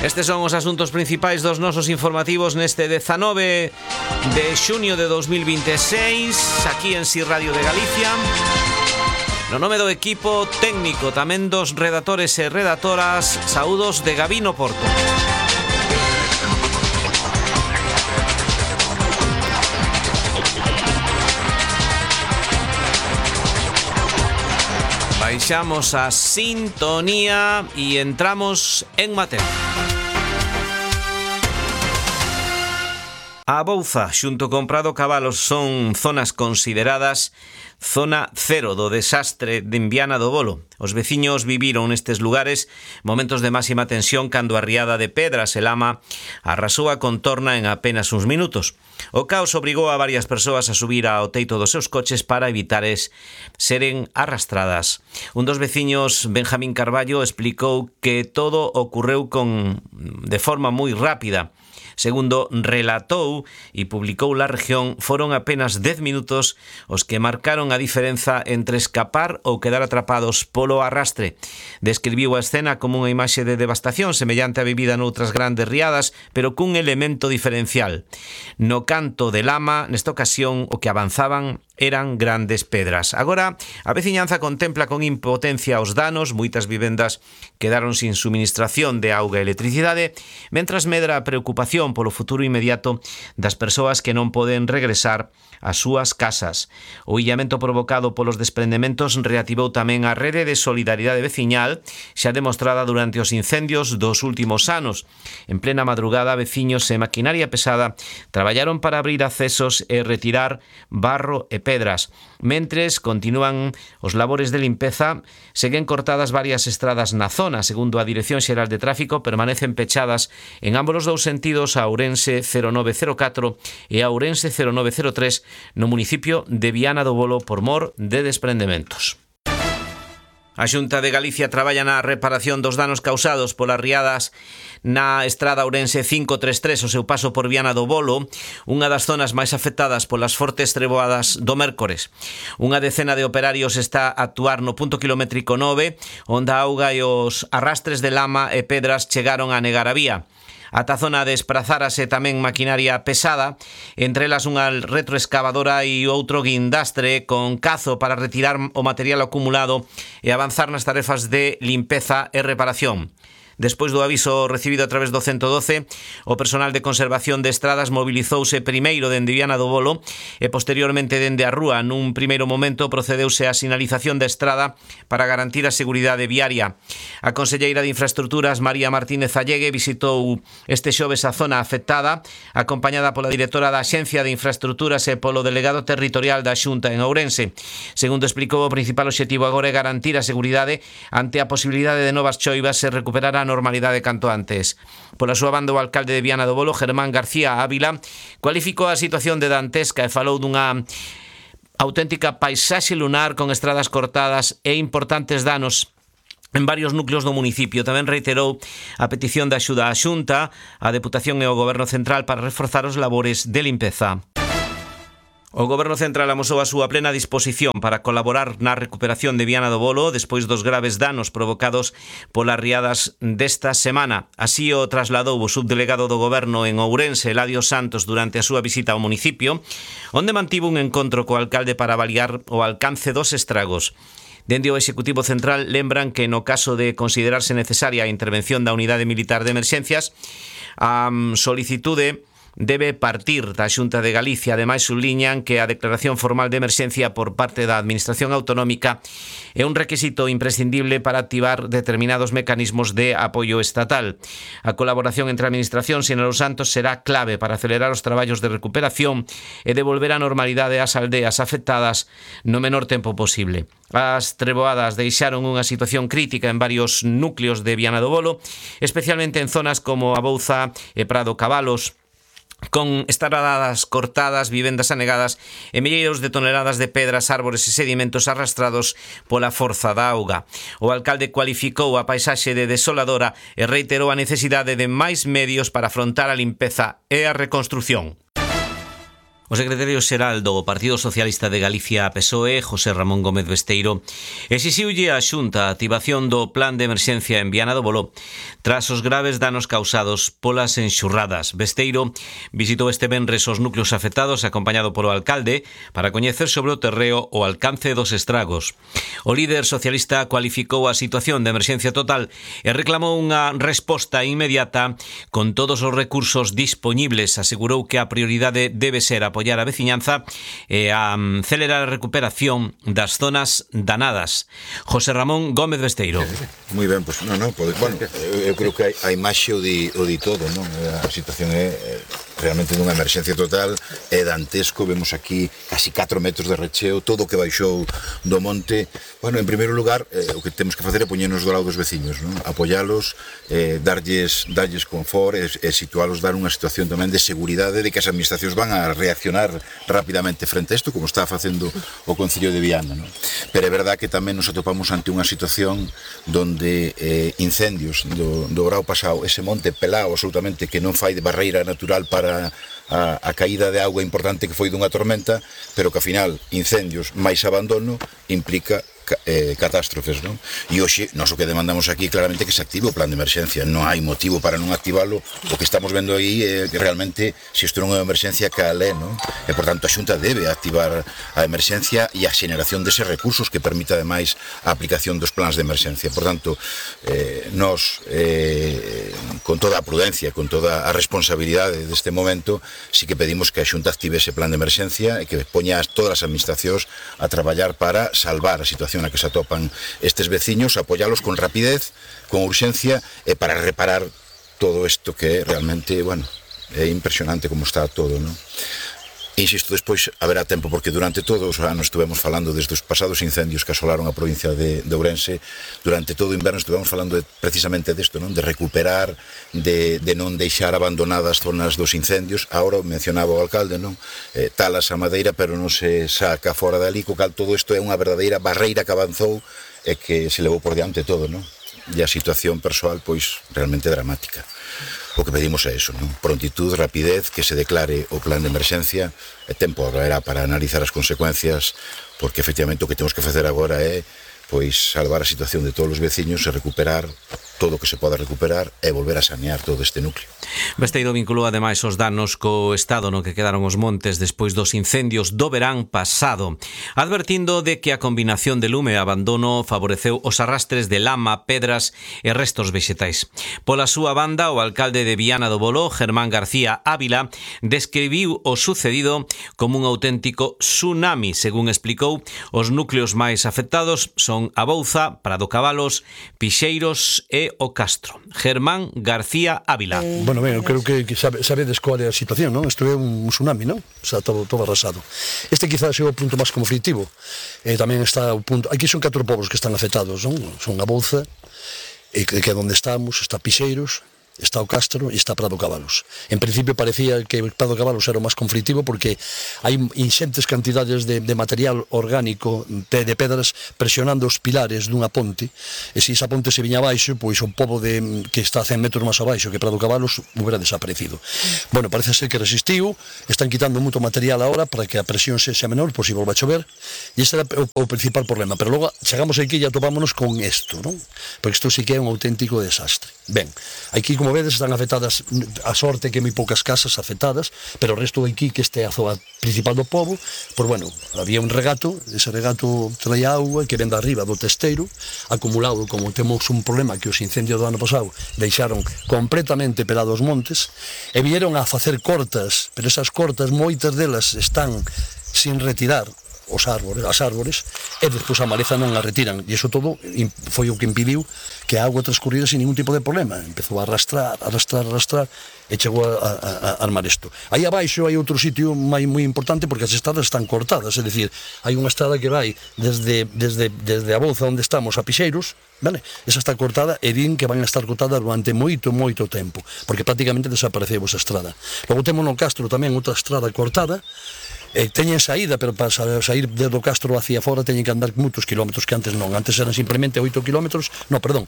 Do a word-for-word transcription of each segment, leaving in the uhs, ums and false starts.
Estes son os asuntos principais dos nosos informativos neste dezanove de xuño de dos mil vinte e seis, aquí en Si Radio de Galicia. No nome do equipo técnico, tamén dos redactores e redactoras, saúdos de Gabino Porto. Baixamos a sintonía e entramos en materia. A Bouza xunto con Prado Cabalos son zonas consideradas zona cero do desastre de Viana do Bolo. Os veciños viviron nestes lugares momentos de máxima tensión cando a riada de pedras e lama arrasou a contorna en apenas uns minutos. O caos obrigou a varias persoas a subir ao teito dos seus coches para evitares seren arrastradas. Un dos veciños, Benjamín Carballo, explicou que todo ocorreu con de forma moi rápida. Segundo relatou e publicou La Región, foron apenas dez minutos os que marcaron a diferenza entre escapar ou quedar atrapados polo arrastre. Describiu a escena como unha imaxe de devastación semellante a vivida noutras grandes riadas, pero cun elemento diferencial. No canto de lama, nesta ocasión, o que avanzaban eran grandes pedras. Agora, a veciñanza contempla con impotencia os danos, moitas vivendas quedaron sin suministración de auga e electricidade, mentras medra a preocupación polo futuro inmediato das persoas que non poden regresar ás súas casas. O illamento provocado polos desprendementos reactivou tamén a rede de solidaridade veciñal xa demostrada durante os incendios dos últimos anos. En plena madrugada, veciños e maquinaria pesada traballaron para abrir accesos e retirar barro e pedras. Mentres continúan os labores de limpeza, seguen cortadas varias estradas na zona. Segundo a Dirección Xeral de Tráfico, permanecen pechadas en ambos os dous sentidos a Ourense cero nove cero catro e a Ourense cero nove cero tres no municipio de Viana do Bolo por mor de desprendementos. A Xunta de Galicia traballa na reparación dos danos causados polas riadas na estrada Ourense cinco tres tres o seu paso por Viana do Bolo, unha das zonas máis afectadas polas fortes treboadas do mércores. Unha decena de operarios está a actuar no punto kilométrico nove, onde a auga e os arrastres de lama e pedras chegaron a negar a vía. Ata a zona desprazárase tamén maquinaria pesada, entre elas unha retroexcavadora e outro guindastre con cazo para retirar o material acumulado e avanzar nas tarefas de limpeza e reparación. Despois do aviso recibido a través do ciento doce, o personal de conservación de estradas mobilizouse primeiro dende Viana do Bolo e posteriormente dende a rúa. Nun primeiro momento procedeuse a sinalización da estrada para garantir a seguridade viaria. A conselleira de Infraestructuras, María Martínez Allegue, visitou este xoves a zona afectada, acompañada pola directora da Axencia de Infraestructuras e polo delegado territorial da Xunta en Ourense. Segundo explicou, o principal obxectivo agora é garantir a seguridade ante a posibilidade de novas choivas e recuperar a normalidade canto antes. Pola súa banda, o alcalde de Viana do Bolo, Germán García Ávila, cualificou a situación de dantesca e falou dunha auténtica paisaxe lunar con estradas cortadas e importantes danos en varios núcleos do municipio. Tamén reiterou a petición de axuda á Xunta, a Deputación e o Goberno Central para reforzar os labores de limpeza. O Goberno Central amosou a súa plena disposición para colaborar na recuperación de Viana do Bolo despois dos graves danos provocados polas riadas desta semana. Así o trasladou o subdelegado do Goberno en Ourense, Eladio Santos, durante a súa visita ao municipio, onde mantivo un encontro co alcalde para avaliar o alcance dos estragos. Dende o Executivo Central lembran que no caso de considerarse necesaria a intervención da Unidade Militar de Emerxencias, a solicitude debe partir da Xunta de Galicia. Ademais, subliñan que a declaración formal de emerxencia por parte da Administración Autonómica é un requisito imprescindible para activar determinados mecanismos de apoio estatal. A colaboración entre a Administración, sinalou Santos, será clave para acelerar os traballos de recuperación e devolver a normalidade ás aldeas afectadas no menor tempo posible. As treboadas deixaron unha situación crítica en varios núcleos de Viana do Bolo, especialmente en zonas como a Bouza e Prado Cabalos, con estradas cortadas, vivendas anegadas e milleiros de toneladas de pedras, árbores e sedimentos arrastrados pola forza da auga. O alcalde cualificou a paisaxe de desoladora e reiterou a necesidade de máis medios para afrontar a limpeza e a reconstrución. O secretario xeral do Partido Socialista de Galicia P S O E, José Ramón Gómez Besteiro, exixiulle á Xunta a activación do plan de emerxencia en Viana do Boló tras os graves danos causados polas enxurradas. Besteiro visitou este venres os núcleos afectados acompañado polo alcalde para coñecer sobre o terreo o alcance dos estragos. O líder socialista cualificou a situación de emerxencia total e reclamou unha resposta inmediata con todos os recursos dispoñibles. Asegurou que a prioridade debe ser apoiar a veciñanza e a acelerar a recuperación das zonas danadas. José Ramón Gómez Besteiro. Moi ben, pois, non, non, pode, bueno, eu, eu creo que a imaxe o di, o di todo, non? A situación é realmente dunha emerxencia total, é dantesco, vemos aquí casi catro metros de recheo, todo o que baixou do monte. Bueno, en primeiro lugar, eh, o que temos que facer é poñernos do lado dos veciños, non? Apoialos, eh, darlles, darlles confort e, e situalos, dar unha situación tamén de seguridade de que as administracións van a reaccionar rapidamente frente a isto, como está facendo o Concello de Viana, non? Pero é verdad que tamén nos atopamos ante unha situación donde eh, incendios do, do grau pasado, ese monte pelado absolutamente que non fai de barreira natural para a, a caída de auga importante que foi dunha tormenta, pero que ao final incendios máis abandono implica Eh, catástrofes, non? E hoxe, nós o que demandamos aquí claramente que se active o plan de emerxencia, non hai motivo para non activalo. O que estamos vendo aí é que realmente se isto non é unha emerxencia, cal é, non? E por tanto a Xunta debe activar a emerxencia e a xeneración deses recursos que permita ademais a aplicación dos plans de emerxencia. Por tanto, eh, nós eh, con toda a prudencia, con toda a responsabilidade deste momento, sí que pedimos que a Xunta active ese plan de emerxencia e que poña todas as administracións a traballar para salvar a situación na que se atopan estes veciños, apoialos con rapidez, con urxencia e para reparar todo isto que realmente, bueno, é impresionante como está todo, non? Insisto, despois haberá tempo, porque durante todos os anos estuvemos falando desde os pasados incendios que asolaron a provincia de, de Ourense, durante todo o inverno estuvemos falando de, precisamente desto, non? De recuperar, de, de non deixar abandonadas zonas dos incendios. Agora mencionaba o alcalde, non? Eh, talas a madeira, pero non se saca fora dali, co cal todo isto é unha verdadeira barreira que avanzou e que se levou por diante todo, non? E a situación persoal, pois, realmente dramática. O que pedimos é eso, non? Prontitud, rapidez, que se declare o plan de emerxencia, e tempo haberá para analizar as consecuencias, porque efectivamente o que temos que facer agora é pois salvar a situación de todos os veciños e recuperar todo o que se poda recuperar e volver a sanear todo este núcleo. Besteiro vinculou ademais os danos co estado no que quedaron os montes despois dos incendios do verán pasado, advertindo de que a combinación de lume e abandono favoreceu os arrastres de lama, pedras e restos vexetais. Pola súa banda, o alcalde de Viana do Boló, Germán García Ávila, describiu o sucedido como un auténtico tsunami. Según explicou, os núcleos máis afectados son a Bouza, Prado Cabalos, Pixeiros e o Castro. Germán García Ávila. Bueno, ben, eu creo que, que sabe, sabedes cual é a situación, non? Isto é un tsunami, non? Está todo, todo arrasado. Este quizás é o punto máis conflictivo. E tamén está o punto... Aquí son catro povos que están afectados, non? Son a Bouza, e que, que é onde estamos, está Pixeiros, está o Castro e está Prado Cabalos. En principio parecía que Prado Cabalos era o máis conflictivo porque hai inxentes cantidades de, de material orgánico de, de pedras presionando os pilares dunha ponte, e se esa ponte se viña abaixo, pois o pobo de, que está a cen metros máis abaixo que Prado Cabalos hubiera desaparecido. Bueno, parece ser que resistiu, están quitando moito material agora para que a presión sexa menor, por si volva a chover, e ese era o, o principal problema. Pero logo chegamos aquí e atopámonos con isto, non? Porque isto sí que é un auténtico desastre. Ben, aquí como vedes están afectadas, a sorte que hai moi poucas casas afectadas, pero o resto aquí que este é a zona principal do pobo, pois bueno, había un regato, ese regato traía auga que ven de arriba do testeiro, acumulado, como temos un problema que os incendios do ano pasado deixaron completamente pelados os montes, e vieron a facer cortas, pero esas cortas moitas delas están sin retirar os árbores, as árbores, e despois a maleza non a retiran, e iso todo foi o que impediu que a auga transcurrira sin ningún tipo de problema. Empezou a arrastrar, arrastrar, arrastrar, e chegou a, a, a armar isto. Aí abaixo hai outro sitio moi, moi importante porque as estradas están cortadas, é dicir, hai unha estrada que vai desde, desde, desde a Bouza onde estamos a Pixeiros, vale? Esa está cortada e din que van a estar cortada durante moito, moito tempo, porque prácticamente desapareceu esa estrada. Logo temos no Castro tamén outra estrada cortada, Eh, teñen saída, pero para sair do Castro hacia fora teñen que andar moitos kilómetros que antes non, antes eran simplemente oito kilómetros, no, perdón,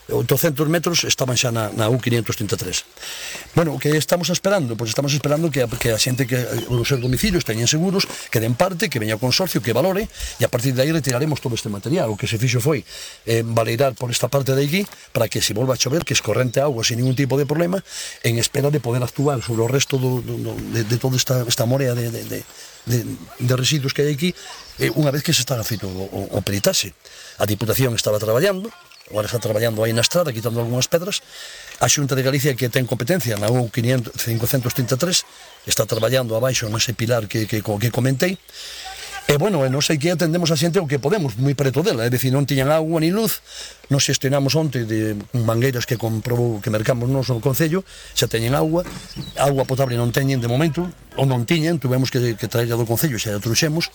oitocentos metros estaban xa na, na U quinientos trinta e tres. Bueno, o que estamos esperando? Pois estamos esperando que a, que a xente que os seus domicilios teñen seguros, que den parte, que veña o consorcio, que valore, e a partir de aí retiraremos todo este material. O que se fixo foi eh, valeirar por esta parte de aquí para que se volva a chover, que escorrente agua sin ningún tipo de problema, en espera de poder actuar sobre o resto do, do, de, de toda esta, esta morea de, de, de, de, de residuos que hai aquí, eh, unha vez que se está feito o, o, o peritaxe. A Diputación estaba traballando, agora está traballando aí na estrada, quitando algunhas pedras. A Xunta de Galicia, que ten competencia na U quinientos trinta e tres, está traballando abaixo nese pilar que, que, que comentei. E, bueno, non sei que atendemos a xente o que podemos, moi preto dela, é dicir, non tiñan agua ni luz. Nos xestionamos onte de mangueiras que comprobou, que mercamos nos no Concello, xa teñen agua, agua potable non teñen de momento, ou non tiñen, tuvemos que, que traerla do Concello, xa a truxemos.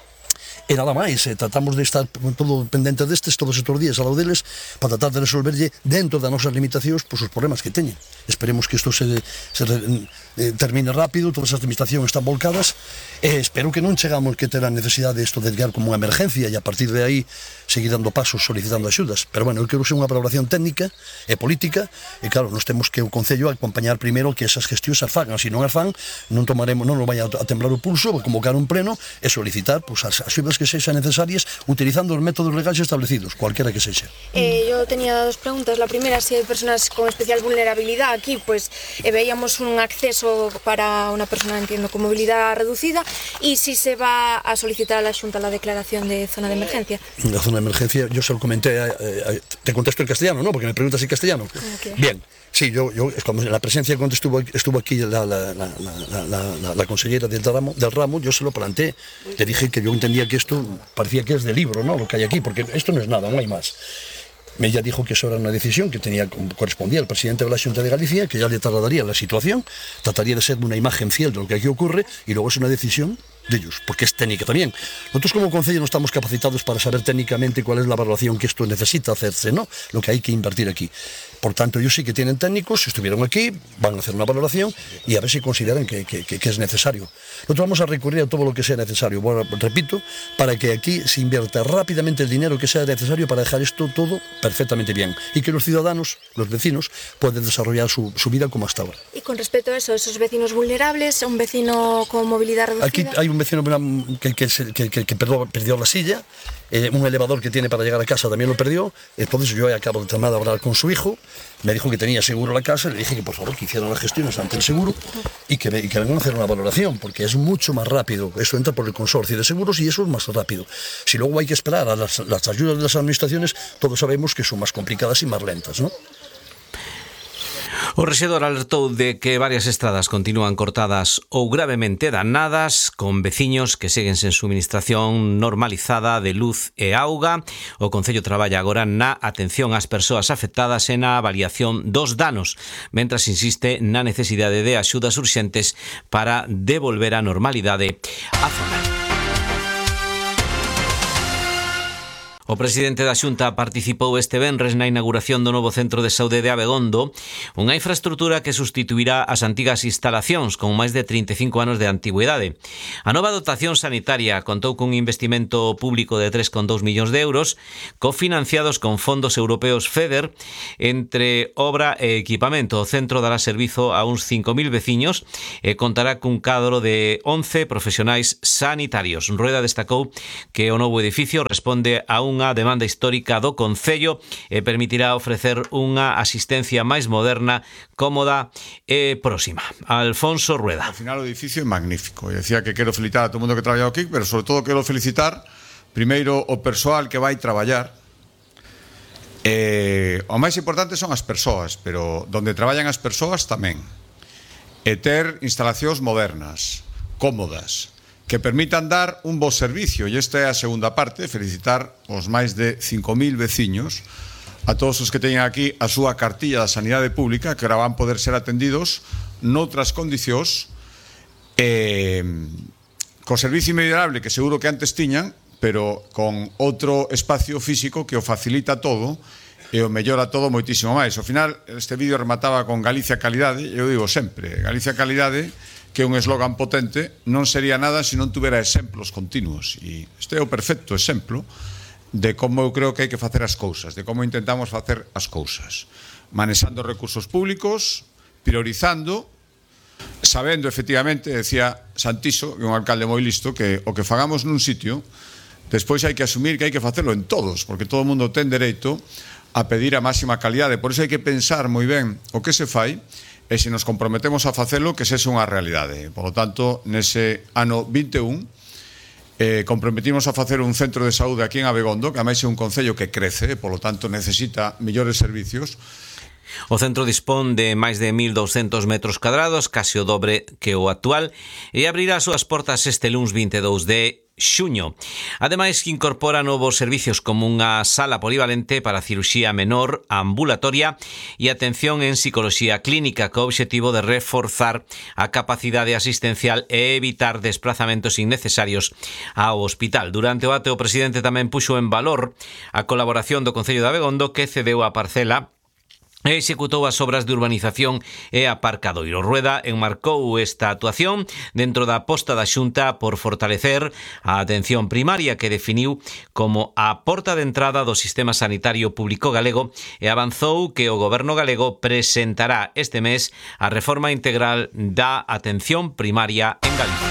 E nada máis, eh, tratamos de estar todo pendente destes todos estes días ao lado deles para tratar de resolverlle dentro das nosas limitacións pois, os problemas que teñen. Esperemos que isto se, se eh, termine rápido, todas as administracións están volcadas e espero que non chegamos que ter a necesidade de isto de llegar como unha emergencia e a partir de aí seguir dando pasos solicitando axudas. Pero bueno, eu quero ser unha valoración técnica e política e claro, nos temos que o Concello acompañar primeiro que esas gestións as fagan, se non as fan non tomaremos, non nos vai a temblar o pulso, convocar un pleno e solicitar pois, as axudas que sexan necesarias utilizando os métodos legais establecidos, cualquiera que sexa. Eh, yo tenía dos preguntas. La primera, si hay personas con especial vulnerabilidad aquí, pues eh, veíamos un acceso para una persona, entiendo, con movilidad reducida, y si se va a solicitar a la Xunta la declaración de zona de emergencia. La zona de emergencia, yo se lo comenté, eh, eh, te contesto en castellano, ¿no? Porque me preguntas en castellano. Okay. Bien. Sí, yo, yo cuando en la presencia cuando estuvo, estuvo aquí la, la, la, la, la, la, la consellera del ramo, del ramo, yo se lo planteé. Le dije que yo entendía que esto parecía que es de libro, ¿no? Lo que hay aquí, porque esto no es nada, no hay más. Ella dijo que eso era una decisión que tenía correspondía al presidente de la Xunta de Galicia, que ya le trasladaría la situación, trataría de ser una imagen fiel de lo que aquí ocurre y luego es una decisión de ellos, porque es técnica también. Nosotros como Concello no estamos capacitados para saber técnicamente cuál es la valoración que esto necesita hacerse, ¿no? Lo que hay que invertir aquí. Por tanto, ellos sí que tienen técnicos, estuvieron aquí, van a hacer una valoración y a ver si consideran que, que, que, que es necesario. Nosotros vamos a recurrir a todo lo que sea necesario, bueno, repito, para que aquí se invierta rápidamente el dinero que sea necesario para dejar esto todo perfectamente bien y que los ciudadanos, los vecinos, puedan desarrollar su, su vida como hasta ahora. Y con respecto a eso, esos vecinos vulnerables, un vecino con movilidad reducida... Aquí hay un vecino que, que, que, que, que perdió, perdió la silla, eh, un elevador que tiene para llegar a casa también lo perdió. Entonces yo acabo de terminar de hablar con su hijo, me dijo que tenía seguro la casa, le dije que por favor que hicieran las gestiones ante el seguro y que, y que vengan a hacer una valoración, porque es mucho más rápido. Eso entra por el consorcio de seguros y eso es más rápido. Si luego hay que esperar a las, las ayudas de las administraciones, todos sabemos que son más complicadas y más lentas, ¿no? O rexedor alertou de que varias estradas continúan cortadas ou gravemente danadas, con veciños que seguen sen suministración normalizada de luz e auga. O Concello traballa agora na atención ás persoas afectadas e na avaliación dos danos, mentras insiste na necesidade de axudas urxentes para devolver a normalidade á zona. O presidente da Xunta participou este venres na inauguración do novo centro de saúde de Abegondo, unha infraestructura que sustituirá as antigas instalacións con máis de trinta e cinco anos de antigüidade. A nova dotación sanitaria contou cun investimento público de tres coma dous millóns de euros, cofinanciados con fondos europeos FEDER. Entre obra e equipamento, o centro dará servizo a uns cinco mil veciños e contará cun cadro de once profesionais sanitarios. Rueda destacou que o novo edificio responde a un unha demanda histórica do Concello e permitirá ofrecer unha asistencia máis moderna, cómoda e próxima. Alfonso Rueda. Al final o edificio é magnífico. Eu decía que quero felicitar a todo o mundo que traballa aquí, pero sobre todo quero felicitar primeiro o persoal que vai traballar. Eh, o máis importante son as persoas, pero donde traballan as persoas tamén. E ter instalacións modernas, cómodas, que permitan dar un bo servicio. E esta é a segunda parte, felicitar os máis de cinco mil veciños, a todos os que teñen aquí a súa cartilla da Sanidade Pública, que ahora van poder ser atendidos noutras condicións, eh, co servicio inmediable que seguro que antes tiñan, pero con outro espacio físico que o facilita todo e o mellora todo moitísimo máis. Ao final, este vídeo remataba con Galicia Calidade, e eu digo sempre, Galicia Calidade, que é un eslogan potente, non sería nada se non tuvera exemplos continuos. E este é o perfecto exemplo. de como eu creo que hai que facer as cousas, de como intentamos facer as cousas, manexando recursos públicos, priorizando, sabendo efectivamente, decía Santiso, que é un alcalde moi listo, que o que fagamos nun sitio, despois hai que asumir que hai que facelo en todos, porque todo o mundo ten dereito a pedir a máxima calidade. Por iso hai que pensar moi ben o que se fai, e se nos comprometemos a facelo, que sexa unha realidade. Por lo tanto, nese ano vinte e un, eh, comprometimos a facer un centro de saúde aquí en Abegondo, que ademais é un concello que crece, por lo tanto necesita millores servicios. O centro dispón de máis de mil douscentos metros cadrados, case o dobre que o actual, e abrirá as súas portas este luns vinte e dous de xuño. Ademais, que incorpora novos servicios como unha sala polivalente para cirurxía menor, ambulatoria e atención en psicología clínica, co obxectivo de reforzar a capacidade asistencial e evitar desplazamentos innecesarios ao hospital. Durante o acto, o presidente tamén puxo en valor a colaboración do Concello de Abegondo, que cedeu a parcela e executou as obras de urbanización e aparcadoiro. Rueda enmarcou esta actuación dentro da aposta da Xunta por fortalecer a atención primaria, que definiu como a porta de entrada do sistema sanitario público galego, e avanzou que o goberno galego presentará este mes a reforma integral da atención primaria en Galicia.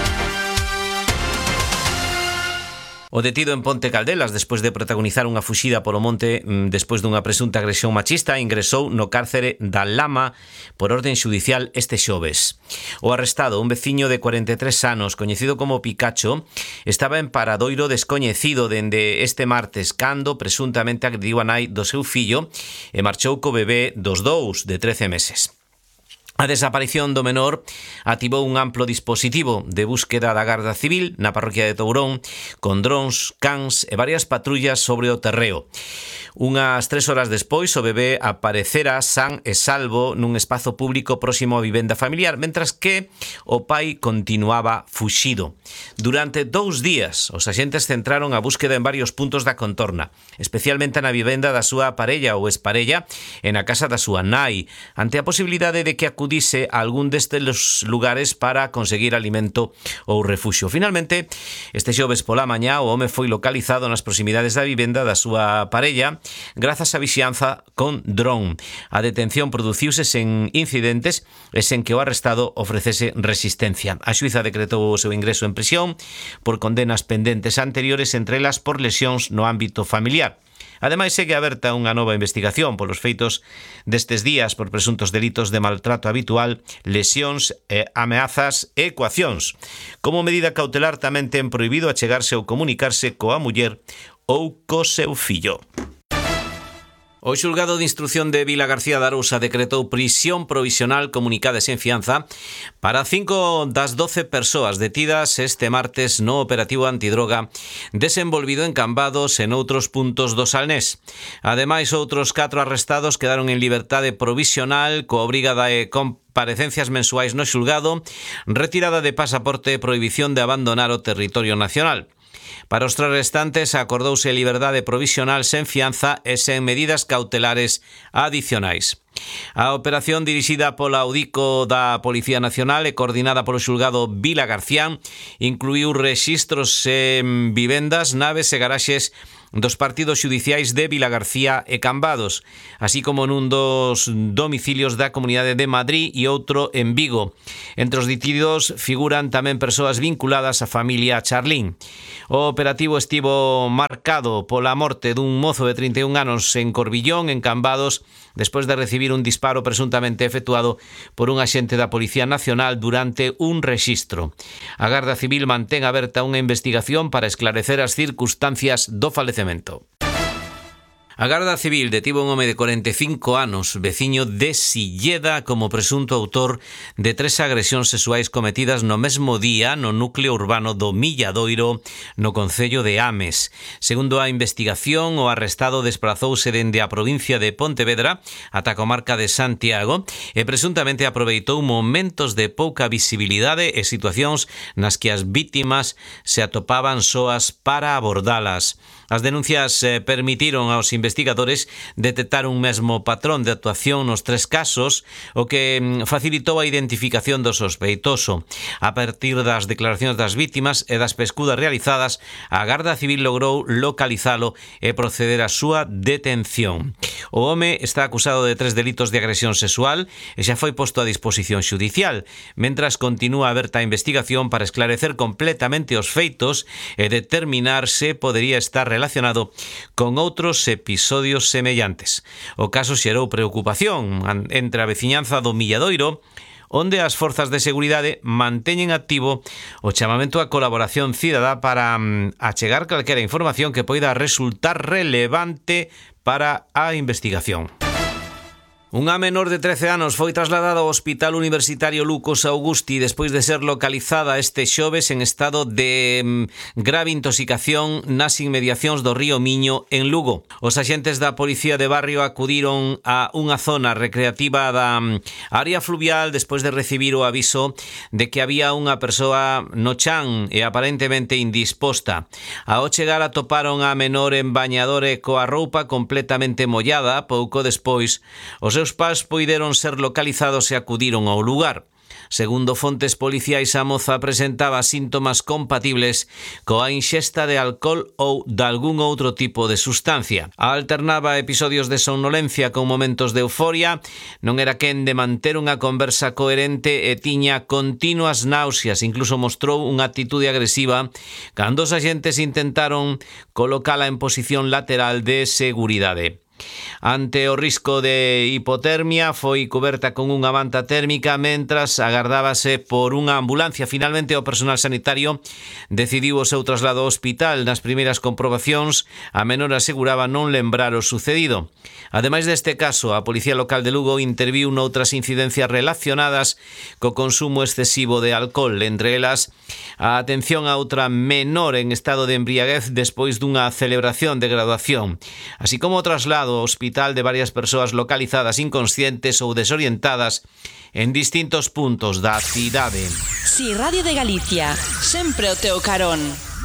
O detido en Ponte Caldelas, despois de protagonizar unha fuxida polo monte despois dunha presunta agresión machista, ingresou no cárcere da Lama por orden xudicial este xoves. O arrestado, un veciño de cuarenta e tres anos, coñecido como Picacho, estaba en paradoiro descoñecido dende este martes, cando presuntamente agrediu a nai do seu fillo e marchou co bebé dos dous de trece meses. A desaparición do menor activou un amplo dispositivo de búsqueda da Garda Civil na parroquia de Tourón, con drons, cans e varias patrullas sobre o terreo. Unhas tres horas despois, o bebé aparecera san e salvo nun espazo público próximo á vivenda familiar, mentras que o pai continuaba fuxido. Durante dous días, os axentes centraron a búsqueda en varios puntos da contorna, especialmente na vivenda da súa parella ou exparella e na casa da súa nai, ante a posibilidade de que acudise a algún destes lugares para conseguir alimento ou refuxio. Finalmente, este xoves pola mañá, o home foi localizado nas proximidades da vivenda da súa parella grazas á vixianza con dron. A detención produciuse sen incidentes e sen que o arrestado ofrecese resistencia. A xuíza decretou o seu ingreso en prisión por condenas pendentes anteriores, entre elas por lesións no ámbito familiar. Ademais, segue aberta unha nova investigación polos feitos destes días por presuntos delitos de maltrato habitual, lesións, e ameazas e coaccións. Como medida cautelar, tamén ten prohibido achegarse ou comunicarse coa muller ou co seu fillo. O xulgado de instrucción de Vilagarcía de Arousa decretou prisión provisional comunicada e sen fianza para cinco das doce persoas detidas este martes no operativo antidroga desenvolvido en Cambados e noutros puntos do Salnés. Ademais, outros catro arrestados quedaron en liberdade provisional coa obriga de comparecencias mensuais no xulgado, retirada de pasaporte e prohibición de abandonar o territorio nacional. Para os tres restantes acordouse liberdade provisional sen fianza e sen medidas cautelares adicionais. A operación dirixida pola Audico da Policía Nacional e coordinada polo xulgado Vilagarcía incluíu rexistros en vivendas, naves e garaxes dos partidos xudiciais de Vilagarcía e Cambados, así como nun dos domicilios da Comunidade de Madrid e outro en Vigo. Entre os detidos figuran tamén persoas vinculadas á familia Charlín. O operativo estivo marcado pola morte dun mozo de trinta e un anos en Corbillón, en Cambados, despois de recibir un disparo presuntamente efectuado por un axente da Policía Nacional durante un rexistro. A Garda Civil mantén aberta unha investigación para esclarecer as circunstancias do falecemento. A Garda Civil detivo un home de cuarenta e cinco anos, veciño de Silleda, como presunto autor de tres agresións sexuais cometidas no mesmo día no núcleo urbano do Milladoiro, no concello de Ames. Segundo a investigación, o arrestado desprazouse dende a provincia de Pontevedra ata a comarca de Santiago e presuntamente aproveitou momentos de pouca visibilidade e situacións nas que as vítimas se atopaban soas para abordalas. As denuncias eh, permitiron aos investigadores detectar un mesmo patrón de actuación nos tres casos, o que mm, facilitou a identificación do sospeitoso. A partir das declaracións das vítimas e das pescudas realizadas, a Garda Civil logrou localizalo e proceder á súa detención. O home está acusado de tres delitos de agresión sexual e xa foi posto a disposición xudicial, mentras continúa aberta a investigación para esclarecer completamente os feitos e determinar se podería estar relacionado con outros episodios semellantes. O caso xerou preocupación entre a veciñanza do Milladoiro, onde as forzas de seguridade manteñen activo o chamamento á colaboración cidadá para um, achegar calquera información que poida resultar relevante para a investigación. Unha menor de trece anos foi trasladada ao Hospital Universitario Lucos Augusti despois de ser localizada este xoves en estado de mm, grave intoxicación nas inmediacións do río Miño en Lugo. Os axentes da Policía de Barrio acudiron a unha zona recreativa da mm, área fluvial despois de recibir o aviso de que había unha persoa no chan e aparentemente indisposta. Ao chegar atoparon a menor en bañador e coa roupa completamente mollada. Pouco despois, os seus pais poideron ser localizados e acudiron ao lugar. Segundo fontes policiais, a moza presentaba síntomas compatibles coa inxesta de alcohol ou de algún outro tipo de sustancia. Alternaba episodios de somnolencia con momentos de euforia, non era quen de manter unha conversa coherente e tiña continuas náuseas, incluso mostrou unha actitude agresiva cando os axentes intentaron colocala en posición lateral de seguridade. Ante o risco de hipotermia, foi coberta con unha manta térmica mentras agardábase por unha ambulancia. Finalmente, o personal sanitario decidiu o seu traslado ao hospital. Nas primeiras comprobacións, a menor aseguraba non lembrar o sucedido. Ademais deste caso, a Policía Local de Lugo interviu noutras incidencias relacionadas co consumo excesivo de alcohol, entre elas a atención a outra menor en estado de embriaguez despois dunha celebración de graduación, así como o traslado ao hospital de varias persoas localizadas inconscientes ou desorientadas en distintos puntos da cidade. Si Radio de Galicia, sempre o teu carón.